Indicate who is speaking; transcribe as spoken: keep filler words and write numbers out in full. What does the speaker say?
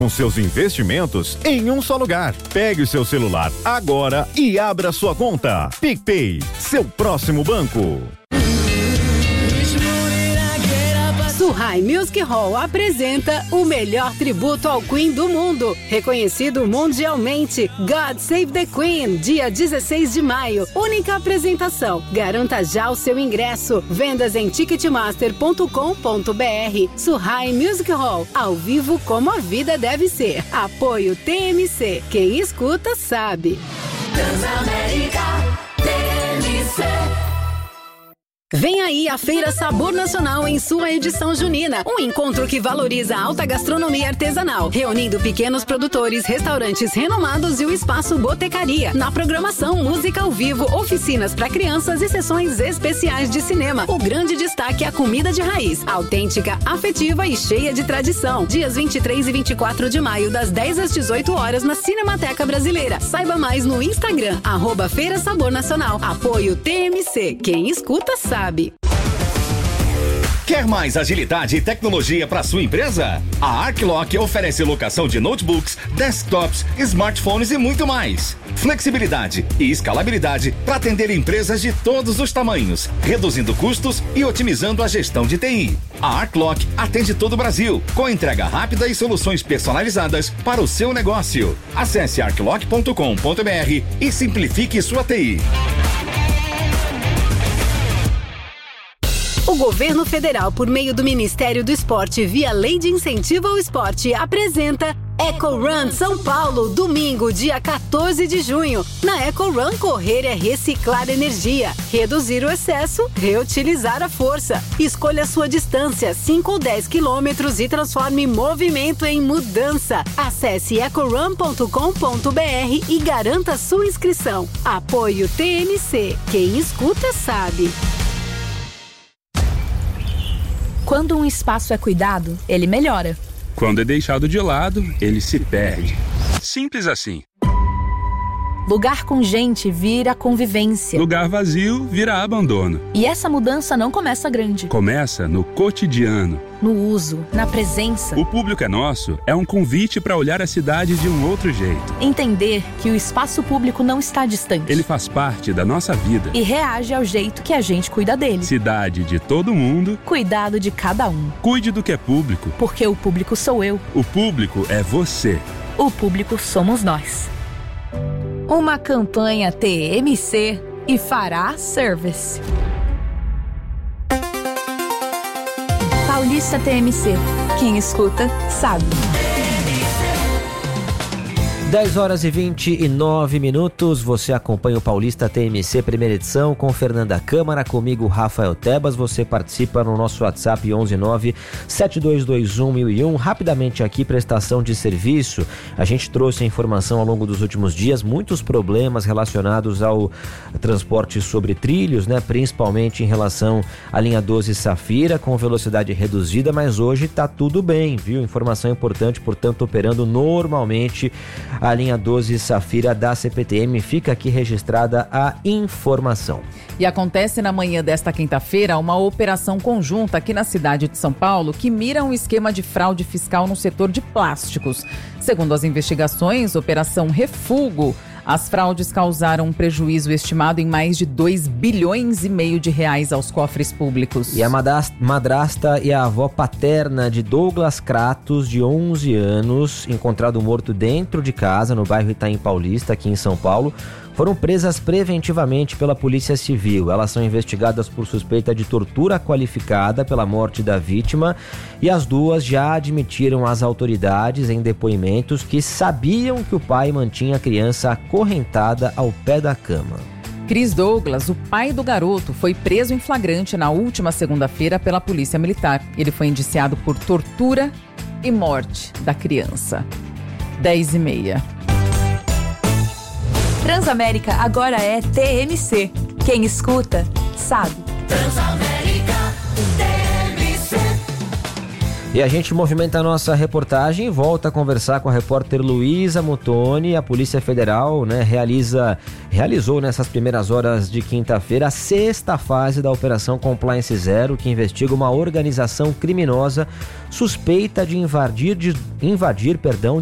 Speaker 1: Com seus investimentos em um só lugar. Pegue o seu celular agora e abra sua conta. PicPay, seu próximo banco.
Speaker 2: Suhai Music Hall apresenta o melhor tributo ao Queen do mundo, reconhecido mundialmente. God Save the Queen, dia dezesseis de maio. Única apresentação. Garanta já o seu ingresso. Vendas em ticketmaster ponto com ponto b r. Suhai Music Hall, ao vivo como a vida deve ser. Apoio T M C. Quem escuta sabe.
Speaker 3: Transamérica T M C.
Speaker 2: Vem aí a Feira Sabor Nacional em sua edição junina. Um encontro que valoriza a alta gastronomia artesanal, reunindo pequenos produtores, restaurantes renomados e o espaço Botecaria. Na programação, música ao vivo, oficinas para crianças e sessões especiais de cinema. O grande destaque é a comida de raiz, autêntica, afetiva e cheia de tradição. Dias vinte e três e vinte e quatro de maio, das dez às dezoito horas, na Cinemateca Brasileira. Saiba mais no Instagram, arroba Feira Sabor Nacional. Apoio T M C. Quem escuta sabe.
Speaker 4: Quer mais agilidade e tecnologia para sua empresa? A Arclock oferece locação de notebooks, desktops, smartphones e muito mais. Flexibilidade e escalabilidade para atender empresas de todos os tamanhos, reduzindo custos e otimizando a gestão de T I. A Arclock atende todo o Brasil, com entrega rápida e soluções personalizadas para o seu negócio. Acesse arclock ponto com ponto b r e simplifique sua T I.
Speaker 2: O governo federal, por meio do Ministério do Esporte, via Lei de Incentivo ao Esporte, apresenta Eco Run São Paulo, domingo, dia quatorze de junho. Na Eco Run, correr é reciclar energia, reduzir o excesso, reutilizar a força. Escolha sua distância, cinco ou dez quilômetros, e transforme movimento em mudança. Acesse eco run ponto com ponto b r e garanta sua inscrição. Apoio T M C. Quem escuta sabe.
Speaker 5: Quando um espaço é cuidado, ele melhora.
Speaker 6: Quando é deixado de lado, ele se perde. Simples assim.
Speaker 5: Lugar com gente vira convivência.
Speaker 6: Lugar vazio vira abandono.
Speaker 5: E essa mudança não começa grande.
Speaker 6: Começa no cotidiano.
Speaker 5: No uso, na presença.
Speaker 6: O Público é Nosso é um convite para olhar a cidade de um outro jeito.
Speaker 5: Entender que o espaço público não está distante.
Speaker 6: Ele faz parte da nossa vida.
Speaker 5: E reage ao jeito que a gente cuida dele.
Speaker 6: Cidade de todo mundo.
Speaker 5: Cuidado de cada um.
Speaker 6: Cuide do que é público.
Speaker 5: Porque o público sou eu.
Speaker 6: O público é você.
Speaker 5: O público somos nós. Uma campanha T M C e Fará Service. Paulista T M C. Quem escuta, sabe.
Speaker 7: dez horas e vinte e nove minutos, você acompanha o Paulista T M C, primeira edição, com Fernanda Câmara, comigo Rafael Tebas. Você participa no nosso WhatsApp onze nove sete dois dois um mil e um. Rapidamente aqui, prestação de serviço. A gente trouxe a informação ao longo dos últimos dias, muitos problemas relacionados ao transporte sobre trilhos, né? Principalmente em relação à linha doze Safira, com velocidade reduzida, mas hoje tá tudo bem, viu? Informação importante, portanto, operando normalmente a linha doze Safira da C P T M. Fica aqui registrada a informação.
Speaker 8: E acontece na manhã desta quinta-feira uma operação conjunta aqui na cidade de São Paulo que mira um esquema de fraude fiscal no setor de plásticos. Segundo as investigações, Operação Refúgio, as fraudes causaram um prejuízo estimado em mais de dois bilhões e meio de reais aos cofres públicos.
Speaker 7: E a madrasta e a avó paterna de Douglas Kratos, de onze anos, encontrado morto dentro de casa no bairro Itaim Paulista, aqui em São Paulo, foram presas preventivamente pela Polícia Civil. Elas são investigadas por suspeita de tortura qualificada pela morte da vítima, e as duas já admitiram às autoridades em depoimentos que sabiam que o pai mantinha a criança acorrentada ao pé da cama.
Speaker 8: Chris Douglas, o pai do garoto, foi preso em flagrante na última segunda-feira pela Polícia Militar. Ele foi indiciado por tortura e morte da criança. dez e meia.
Speaker 5: Transamérica agora é T M C. Quem escuta, sabe.
Speaker 3: Transamérica T M C.
Speaker 7: E a gente movimenta a nossa reportagem e volta a conversar com a repórter Luísa Muttoni. A Polícia Federal, né, realiza, realizou nessas primeiras horas de quinta-feira a sexta fase da Operação Compliance Zero, que investiga uma organização criminosa suspeita de invadir, de invadir, perdão,